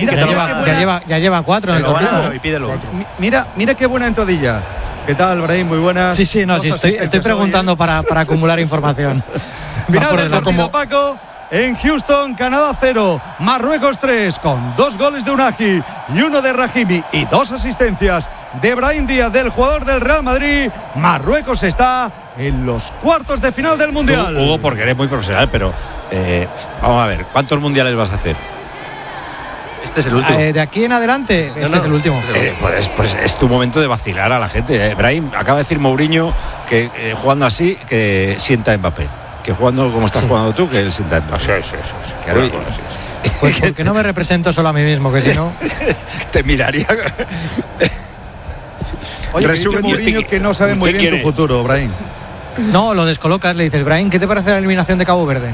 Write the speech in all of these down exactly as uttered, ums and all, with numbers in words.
Mira, ya, lleva, buena... ya, lleva, ya lleva cuatro en el torneo. Y pídelo. Mira, mira qué buena entradilla. ¿Qué tal, Brahim? Muy buenas. Sí, sí, no, sí, estoy, estoy preguntando hoy, ¿eh? para, para acumular información. Final del partido, Paco. En Houston, Canadá cero, Marruecos tres, con dos goles de Unagi y uno de Rahimi y dos asistencias de Brahim Díaz, del jugador del Real Madrid. Marruecos está en los cuartos de final del Mundial. Hugo, porque eres muy profesional, pero eh, vamos a ver, ¿cuántos mundiales vas a hacer? Este es el último. Eh, de aquí en adelante, este no, no, es el último. Eh, pues, pues es tu momento de vacilar a la gente. Eh, Brahim, acaba de decir Mourinho que eh, jugando así, que sienta a Mbappé. Que jugando como estás sí. jugando tú, que él sienta a Mbappé. Sí, sí, sí, sí. Claro, y, sí. Pues porque no me represento solo a mí mismo, que si no... te miraría... Oye, resumen Mourinho que no sabe muy bien tu futuro, Brahim. No, lo descolocas, le dices, Brahim, ¿qué te parece la eliminación de Cabo Verde?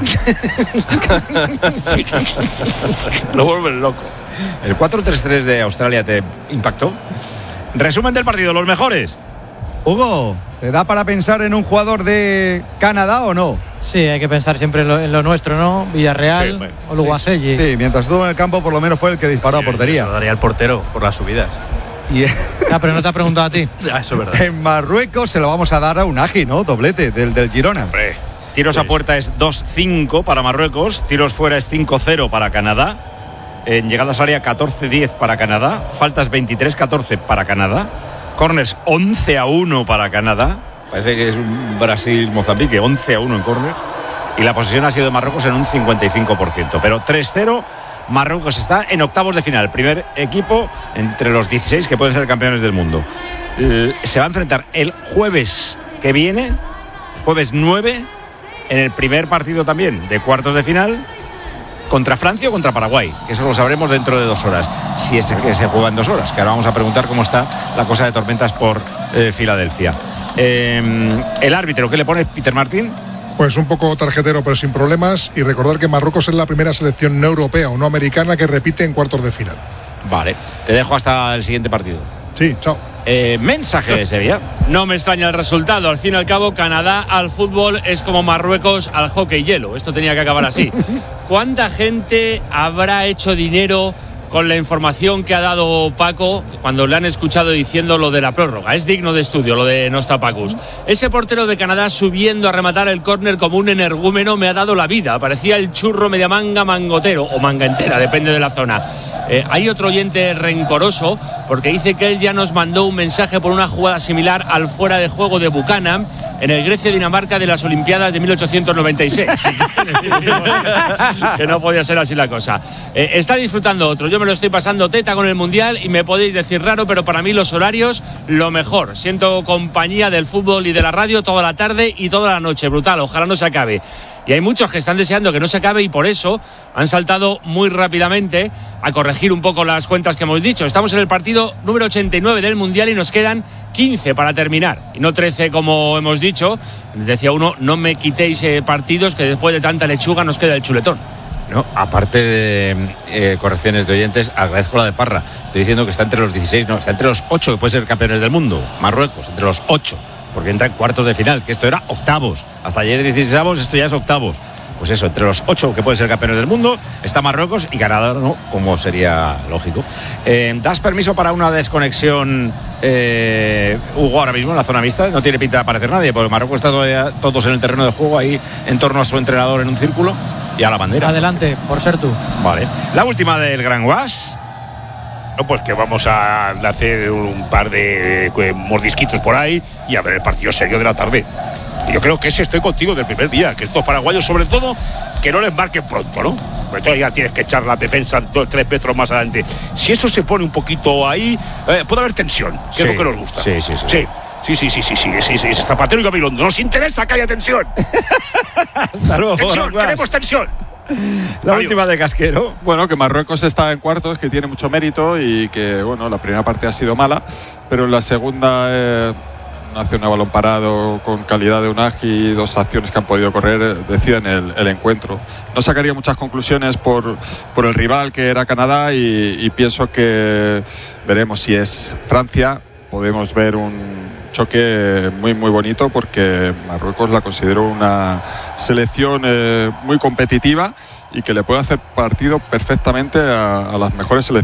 Sí. Lo vuelven loco. ¿El cuatro tres tres de Australia te impactó? Resumen del partido, los mejores. Hugo, ¿te da para pensar en un jugador de Canadá o no? Sí, hay que pensar siempre en lo, en lo nuestro, ¿no? Villarreal sí, bueno, o Luguaselli. Sí, mientras estuvo en el campo, por lo menos fue el que disparó sí, a portería. Lo daría al portero por las subidas. Y... ah, pero no te ha preguntado a ti. Ya, eso es verdad. En Marruecos se lo vamos a dar a Unagi, ¿no? Doblete del, del Girona. Hombre. Tiros sí. a puerta es dos cinco para Marruecos. Tiros fuera es cinco cero para Canadá. En llegadas al área catorce diez para Canadá. Faltas veintitrés catorce para Canadá. Corners once a uno para Canadá. Parece que es un Brasil-Mozambique. once a uno en corners. Y la posesión ha sido de Marruecos en un cincuenta y cinco por ciento. Pero tres cero. Marruecos está en octavos de final. Primer equipo entre los dieciséis que pueden ser campeones del mundo. Se va a enfrentar el jueves que viene, jueves nueve, en el primer partido también de cuartos de final, contra Francia o contra Paraguay, que eso lo sabremos dentro de dos horas, si es que se juega en dos horas, que ahora vamos a preguntar cómo está la cosa de tormentas por eh, Filadelfia. Eh, el árbitro, ¿qué le pone Peter Martín? Pues un poco tarjetero, pero sin problemas. Y recordar que Marruecos es la primera selección no europea o no americana que repite en cuartos de final. Vale, te dejo hasta el siguiente partido. Sí, chao. Eh, mensaje de Sevilla. No me extraña el resultado. Al fin y al cabo, Canadá al fútbol es como Marruecos al hockey hielo. Esto tenía que acabar así. ¿Cuánta gente habrá hecho dinero con la información que ha dado Paco cuando le han escuchado diciendo lo de la prórroga? Es digno de estudio lo de Nostapacus. Ese portero de Canadá subiendo a rematar el córner como un energúmeno me ha dado la vida. Parecía el churro media manga mangotero o manga entera, depende de la zona. Eh, hay otro oyente rencoroso porque dice que él ya nos mandó un mensaje por una jugada similar al fuera de juego de Buchanan en el Grecia-Dinamarca de las Olimpiadas de mil ochocientos noventa y seis. Que no podía ser así la cosa. Eh, está disfrutando otro. Yo me lo estoy pasando teta con el Mundial y me podéis decir raro, pero para mí los horarios, lo mejor. Siento compañía del fútbol y de la radio toda la tarde y toda la noche. Brutal, ojalá no se acabe. Y hay muchos que están deseando que no se acabe y por eso han saltado muy rápidamente a corregir un poco las cuentas que hemos dicho. Estamos en el partido número ochenta y nueve del Mundial y nos quedan quince para terminar y no trece como hemos dicho. Decía uno, no me quitéis eh, partidos que después de tanta lechuga nos queda el chuletón. No, aparte de eh, correcciones de oyentes, agradezco la de Parra. Estoy diciendo que está entre los dieciséis, no, está entre los ocho que pueden ser campeones del mundo. Marruecos, entre los ocho, porque entra en cuartos de final, que esto era octavos. Hasta ayer dieciséisavos, esto ya es octavos. Pues eso, entre los ocho que pueden ser campeones del mundo está Marruecos y Canadá no, como sería lógico. Eh, ¿Das permiso para una desconexión, eh, Hugo, ahora mismo en la zona mixta? No tiene pinta de aparecer nadie, porque Marruecos está todavía todos en el terreno de juego, ahí en torno a su entrenador en un círculo y a la bandera. Adelante, por ser tú. Vale. La última del Gran Guas. No, pues que vamos a hacer un par de eh, mordisquitos por ahí y a ver el partido serio de la tarde. Yo creo que ese estoy contigo del primer día, que estos paraguayos, sobre todo, que no les marquen pronto, ¿no? Porque todavía tienes que echar la defensa dos, tres metros más adelante. Si eso se pone un poquito ahí, eh, puede haber tensión, que sí, es lo que nos gusta. Sí, sí, sí. Sí. Sí, sí, sí, sí, sí, sí, sí, sí, Zapatero y Gabilondo. Nos interesa que haya tensión. Hasta luego. Tensión, queremos tensión. La Adiós. Última de Casquero. Bueno, que Marruecos está en cuartos, que tiene mucho mérito y que, bueno, la primera parte ha sido mala, pero en la segunda eh, una acción a balón parado con calidad de Unagi y dos acciones que han podido correr deciden el, el encuentro. No sacaría muchas conclusiones por, por el rival que era Canadá y, y pienso que veremos si es Francia. Podemos ver un choque muy muy bonito porque Marruecos la considero una selección eh, muy competitiva y que le puede hacer partido perfectamente a, a las mejores selecciones